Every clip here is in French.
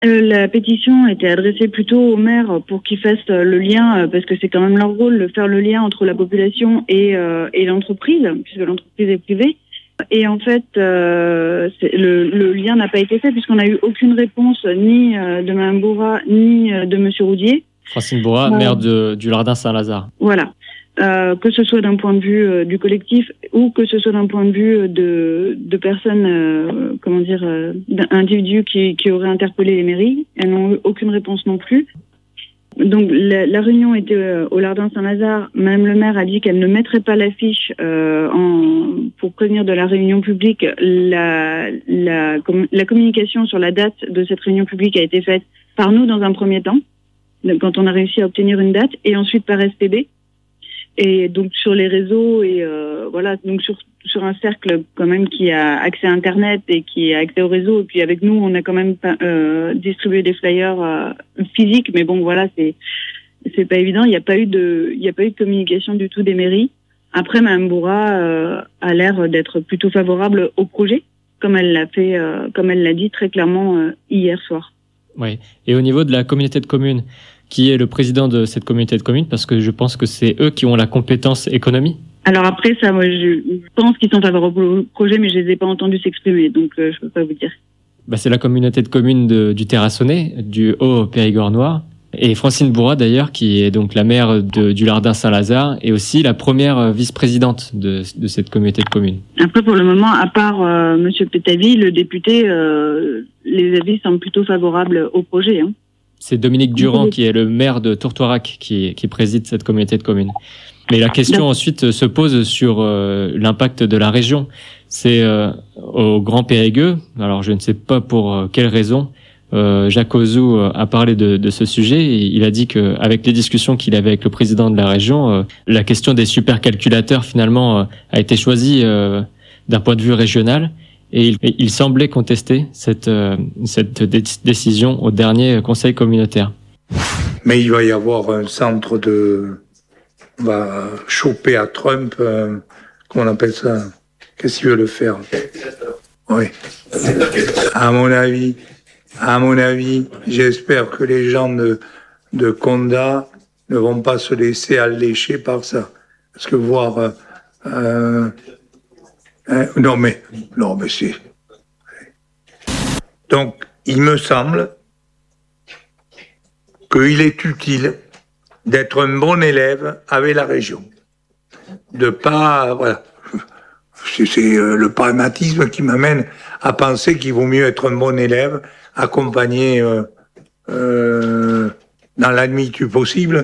La pétition était adressée plutôt aux maires pour qu'ils fassent le lien, parce que c'est quand même leur rôle de faire le lien entre la population et l'entreprise, puisque l'entreprise est privée. Et en fait, le lien n'a pas été fait puisqu'on n'a eu aucune réponse ni de Mme Bourra ni de M. Roudier. Francine Bourra, maire du Lardin Saint-Lazare. Voilà. Que ce soit d'un point de vue du collectif ou que ce soit d'un point de vue de personnes, d'individus qui auraient interpellé les mairies. Elles n'ont eu aucune réponse non plus. Donc la réunion était au Lardin Saint-Lazare. Madame le maire a dit qu'elle ne mettrait pas l'affiche pour prévenir de la réunion publique. La communication sur la date de cette réunion publique a été faite par nous dans un premier temps, quand on a réussi à obtenir une date, et ensuite par SPB. Et donc sur les réseaux et donc sur un cercle quand même qui a accès à Internet et qui a accès au réseau. Et puis avec nous, on a quand même distribué des flyers physiques, mais bon voilà, c'est pas évident. Il n'y a pas eu de communication du tout des mairies. Après, Mme Bourra a l'air d'être plutôt favorable au projet, comme elle l'a dit très clairement hier soir. Oui. Et au niveau de la communauté de communes, qui est le président de cette communauté de communes, parce que je pense que c'est eux qui ont la compétence économie. Alors après, ça, moi, je pense qu'ils sont favorables au projet, mais je les ai pas entendus s'exprimer, donc je peux pas vous dire. C'est la communauté de communes du Terrassonnais, du Haut-Périgord noir, et Francine Bourra d'ailleurs, qui est donc la maire du Lardin Saint-Lazare, et aussi la première vice-présidente de cette communauté de communes. Après, pour le moment, à part Monsieur Pétavy, le député, les avis semblent plutôt favorables au projet. Hein. C'est Dominique Durand, qui est le maire de Tourtoirac, qui préside cette communauté de communes. Mais la question ensuite se pose sur l'impact de la région. C'est au Grand Périgueux, alors je ne sais pas pour quelle raison, Jacques Ozou a parlé de ce sujet. Et il a dit qu'avec les discussions qu'il avait avec le président de la région, la question des supercalculateurs finalement a été choisie d'un point de vue régional. Et il semblait contester cette décision au dernier conseil communautaire. Mais il va y avoir un centre on va choper à Trump, comment on appelle ça? Qu'est-ce qu'il veut le faire? Oui. À mon avis, j'espère que les gens de Condat ne vont pas se laisser allécher par ça. Parce que voir... Non mais c'est... Donc, il me semble qu'il est utile d'être un bon élève avec la région. De pas... Voilà. C'est le pragmatisme qui m'amène à penser qu'il vaut mieux être un bon élève, accompagner dans la limite du possible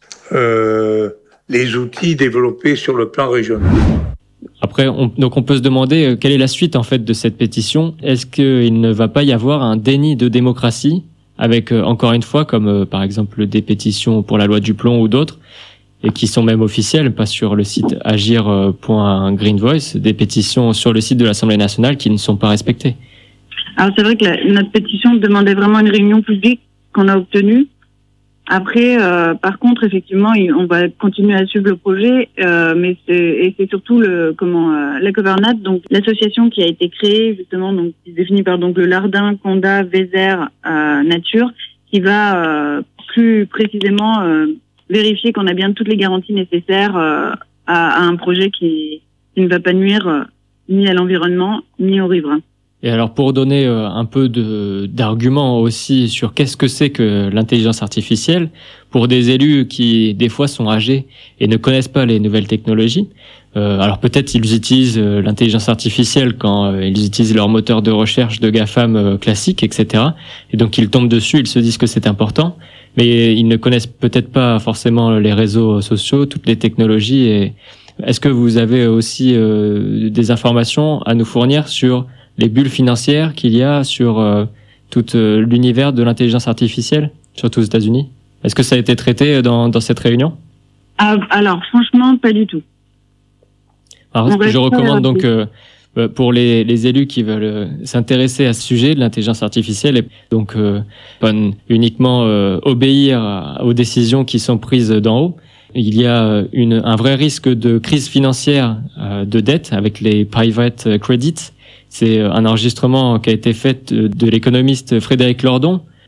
les outils développés sur le plan régional. Après, on peut se demander quelle est la suite en fait de cette pétition. Est-ce qu'il ne va pas y avoir un déni de démocratie avec, encore une fois, comme par exemple des pétitions pour la loi du plomb ou d'autres, et qui sont même officielles, pas sur le site agir.greenvoice, des pétitions sur le site de l'Assemblée nationale qui ne sont pas respectées. Alors c'est vrai que notre pétition demandait vraiment une réunion publique qu'on a obtenue. Après, par contre, effectivement, on va continuer à suivre le projet, mais c'est surtout la Covernat, donc l'association qui a été créée justement, donc qui se définit par donc le Lardin, Condat, Vézère, Nature, qui va plus précisément vérifier qu'on a bien toutes les garanties nécessaires à un projet qui ne va pas nuire ni à l'environnement ni aux riverains. Et alors, pour donner un peu d'arguments aussi sur qu'est-ce que c'est que l'intelligence artificielle, pour des élus qui, des fois, sont âgés et ne connaissent pas les nouvelles technologies, alors peut-être ils utilisent l'intelligence artificielle quand ils utilisent leur moteur de recherche de GAFAM classique, etc. Et donc, ils tombent dessus, ils se disent que c'est important, mais ils ne connaissent peut-être pas forcément les réseaux sociaux, toutes les technologies. Et est-ce que vous avez aussi des informations à nous fournir sur les bulles financières qu'il y a sur tout l'univers de l'intelligence artificielle, surtout aux États-Unis? Est-ce que ça a été traité dans cette réunion? Alors, franchement, pas du tout. Alors, je recommande donc pour les élus qui veulent s'intéresser à ce sujet de l'intelligence artificielle, et donc pas uniquement obéir aux décisions qui sont prises d'en haut. Il y a un vrai risque de crise financière de dette avec les private credits. C'est un enregistrement qui a été fait de l'économiste Frédéric Lordon,